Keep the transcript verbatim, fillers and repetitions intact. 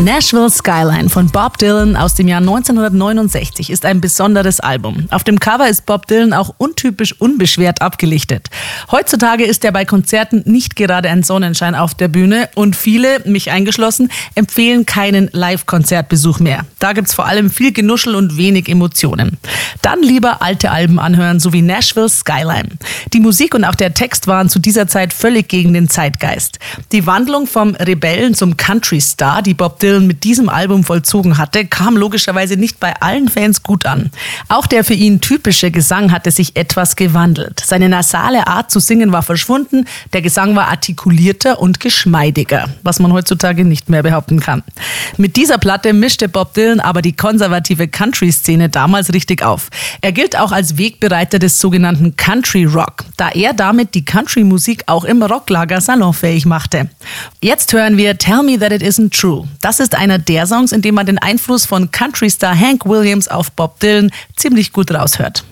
Nashville Skyline von Bob Dylan aus dem Jahr neunzehnhundertneunundsechzig ist ein besonderes Album. Auf dem Cover ist Bob Dylan auch untypisch unbeschwert abgelichtet. Heutzutage ist er bei Konzerten nicht gerade ein Sonnenschein auf der Bühne und viele, mich eingeschlossen, empfehlen keinen Live-Konzertbesuch mehr. Da gibt's vor allem viel Genuschel und wenig Emotionen. Dann lieber alte Alben anhören, so wie Nashville Skyline. Die Musik und auch der Text waren zu dieser Zeit völlig gegen den Zeitgeist. Die Wandlung vom Rebellen zum Country-Star, die Bob Dylan mit diesem Album vollzogen hatte, kam logischerweise nicht bei allen Fans gut an. Auch der für ihn typische Gesang hatte sich etwas gewandelt. Seine nasale Art zu singen war verschwunden, der Gesang war artikulierter und geschmeidiger, was man heutzutage nicht mehr behaupten kann. Mit dieser Platte mischte Bob Dylan aber die konservative Country-Szene damals richtig auf. Er gilt auch als Wegbereiter des sogenannten Country Rock, da er damit die Country-Musik auch im Rocklager salonfähig machte. Jetzt hören wir Tell Me That It Isn't True. Das ist einer der Songs, in dem man den Einfluss von Country-Star Hank Williams auf Bob Dylan ziemlich gut raushört.